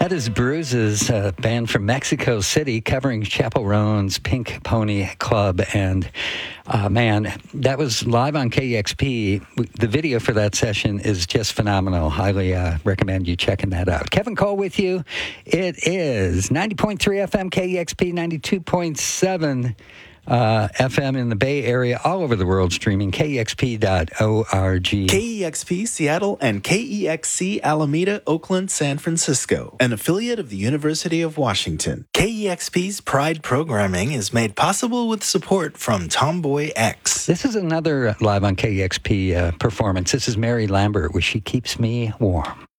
That is Bruises, a band from Mexico City covering Chappell Roan's Pink Pony Club. And man, that was live on KEXP. The video for that session is just phenomenal. Highly recommend you checking that out. Kevin Cole with you. It is 90.3 FM KEXP, 92.7 FM in the Bay Area, all over the world, streaming KEXP.org. KEXP Seattle and KEXC Alameda, Oakland, San Francisco, an affiliate of the University of Washington. KEXP's Pride programming is made possible with support from Tomboy X. This is another live on KEXP performance. This is Mary Lambert with She Keeps Me Warm.